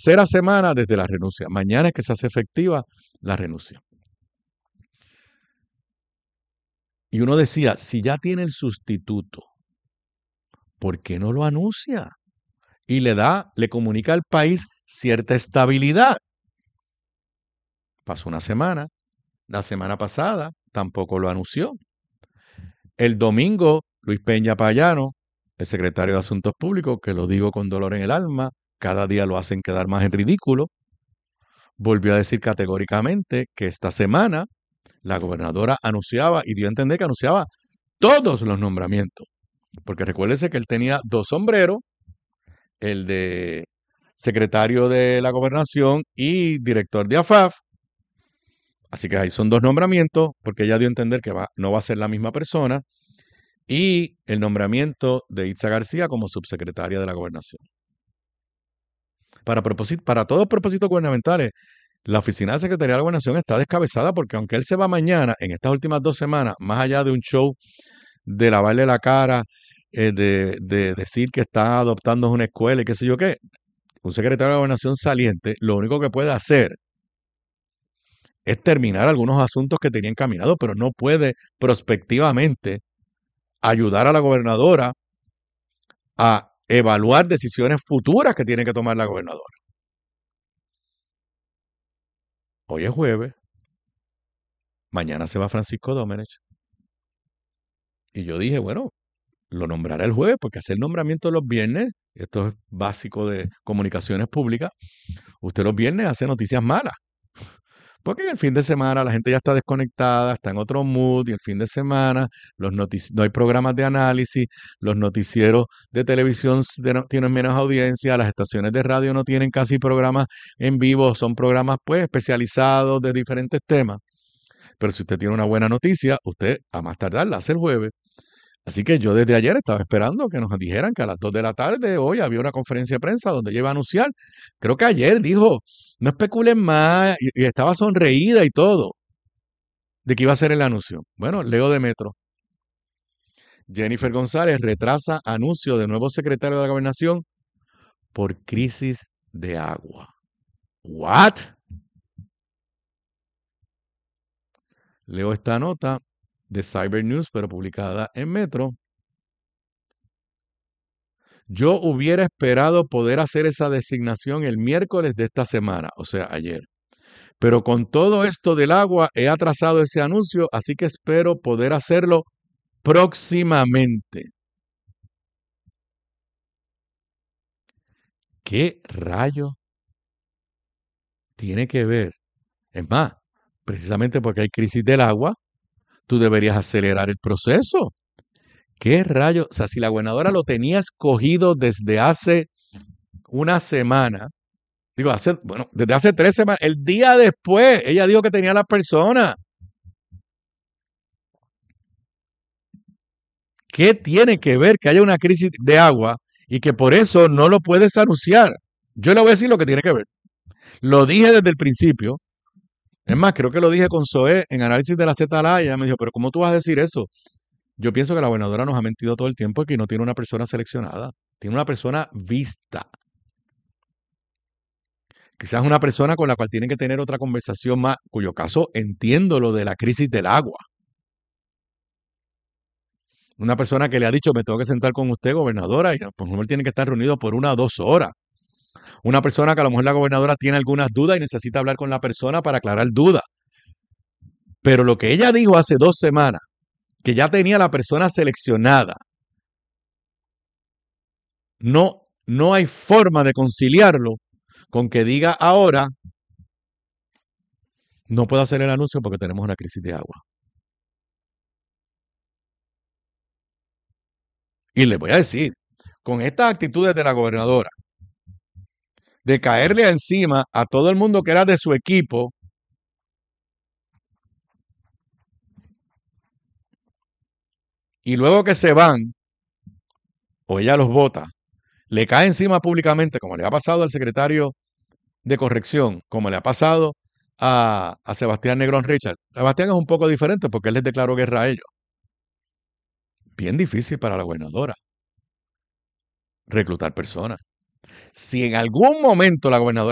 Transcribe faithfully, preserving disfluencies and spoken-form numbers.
tercera semana desde la renuncia. Mañana es que se hace efectiva la renuncia. Y uno decía, si ya tiene el sustituto, ¿por qué no lo anuncia? Y le da, le comunica al país cierta estabilidad. Pasó una semana, la semana pasada tampoco lo anunció. El domingo, Luis Peña Payano, el secretario de Asuntos Públicos, que lo digo con dolor en el alma, cada día lo hacen quedar más en ridículo, volvió a decir categóricamente que esta semana la gobernadora anunciaba y dio a entender que anunciaba todos los nombramientos. Porque recuérdese que él tenía dos sombreros, el de secretario de la gobernación y director de A F A F. Así que ahí son dos nombramientos, porque ella dio a entender que va, no va a ser la misma persona. Y el nombramiento de Itza García como subsecretaria de la gobernación. Para, para todos propósitos gubernamentales, la oficina de Secretaría de la Gobernación está descabezada porque aunque él se va mañana, en estas últimas dos semanas, más allá de un show de lavarle la cara, eh, de, de decir que está adoptando una escuela y qué sé yo qué, un secretario de la Gobernación saliente, lo único que puede hacer es terminar algunos asuntos que tenía encaminados, pero no puede prospectivamente ayudar a la gobernadora a evaluar decisiones futuras que tiene que tomar la gobernadora. Hoy es jueves, mañana se va Francisco Domenech. Y yo dije, bueno, lo nombrará el jueves, porque hacer nombramiento los viernes, esto es básico de comunicaciones públicas, usted los viernes hace noticias malas. Porque en el fin de semana la gente ya está desconectada, está en otro mood, y el fin de semana los no hay programas de análisis, los noticieros de televisión de tienen menos audiencia, las estaciones de radio no tienen casi programas en vivo, son programas pues especializados de diferentes temas. Pero si usted tiene una buena noticia, usted a más tardar la hace el jueves. Así que yo desde ayer estaba esperando que nos dijeran que a las dos de la tarde hoy había una conferencia de prensa donde ella iba a anunciar. Creo que ayer dijo, no especulen más, y, y estaba sonreída y todo, de que iba a ser el anuncio. Bueno, leo de Metro. Jennifer González retrasa anuncio de nuevo secretario de la Gobernación por crisis de agua. ¿What? Leo esta nota de Cyber News, pero publicada en Metro. Yo hubiera esperado poder hacer esa designación el miércoles de esta semana, o sea, ayer. Pero con todo esto del agua he atrasado ese anuncio, así que espero poder hacerlo próximamente. ¿Qué rayo tiene que ver? Es más, precisamente porque hay crisis del agua, tú deberías acelerar el proceso. ¿Qué rayo? O sea, si la gobernadora lo tenía escogido desde hace una semana, digo, hace, bueno, desde hace tres semanas, el día después, ella dijo que tenía a la persona. ¿Qué tiene que ver que haya una crisis de agua y que por eso no lo puedes anunciar? Yo le voy a decir lo que tiene que ver. Lo dije desde el principio. Es más, creo que lo dije con Zoé en análisis de la Z L A y ella me dijo, pero ¿cómo tú vas a decir eso? Yo pienso que la gobernadora nos ha mentido todo el tiempo y que no tiene una persona seleccionada. Tiene una persona vista. Quizás una persona con la cual tienen que tener otra conversación más, cuyo caso entiendo lo de la crisis del agua. Una persona que le ha dicho, me tengo que sentar con usted, gobernadora, y por lo mejor tiene que estar reunido por una o dos horas. Una persona que a lo mejor la gobernadora tiene algunas dudas y necesita hablar con la persona para aclarar dudas. Pero lo que ella dijo hace dos semanas, que ya tenía la persona seleccionada, no, no hay forma de conciliarlo con que diga ahora, no puedo hacer el anuncio porque tenemos una crisis de agua. Y les voy a decir, con estas actitudes de la gobernadora, de caerle encima a todo el mundo que era de su equipo, y luego que se van, o ella los vota, le cae encima públicamente, como le ha pasado al secretario de corrección, como le ha pasado a, a Sebastián Negrón Richard. Sebastián es un poco diferente porque él les declaró guerra a ellos. Bien difícil para la gobernadora reclutar personas. Si en algún momento la gobernadora